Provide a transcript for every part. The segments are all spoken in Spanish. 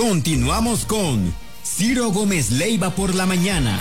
Continuamos con Ciro Gómez Leiva por la mañana.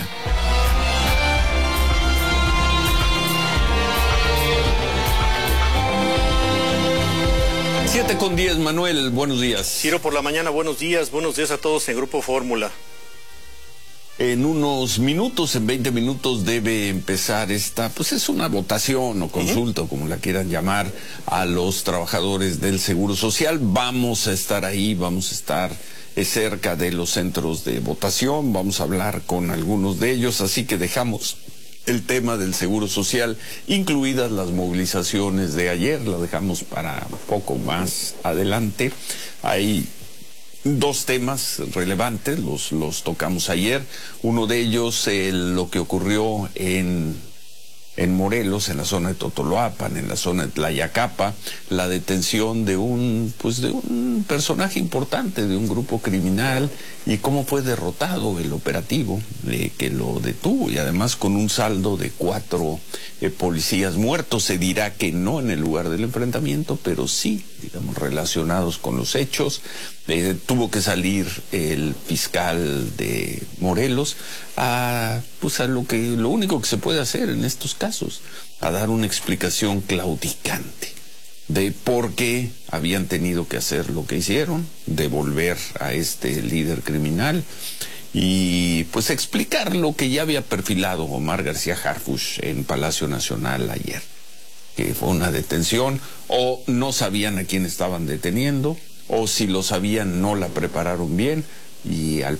7:10, Manuel, buenos días. Ciro por la mañana, buenos días a todos en Grupo Fórmula. En unos minutos, en 20 minutos debe empezar esta, pues es una votación o consulta, como la quieran llamar, a los trabajadores del Seguro Social. Vamos a estar ahí, vamos a estar cerca de los centros de votación, vamos a hablar con algunos de ellos, así que dejamos el tema del Seguro Social, incluidas las movilizaciones de ayer, la dejamos para un poco más adelante. Hay dos temas relevantes, los tocamos ayer. Uno de ellos, lo que ocurrió en Morelos, en la zona de Totoloapan, en la zona de Tlayacapa, la detención de un personaje importante de un grupo criminal y cómo fue derrotado el operativo que lo detuvo, y además con un saldo de 4 policías muertos. Se dirá que no en el lugar del enfrentamiento, pero sí, digamos, relacionados con los hechos. Tuvo que salir el fiscal de Morelos a lo único que se puede hacer en estos casos, a dar una explicación claudicante de por qué habían tenido que hacer lo que hicieron, devolver a este líder criminal y pues explicar lo que ya había perfilado Omar García Harfuch en Palacio Nacional ayer, que fue una detención, o no sabían a quién estaban deteniendo, o si lo sabían no la prepararon bien, y al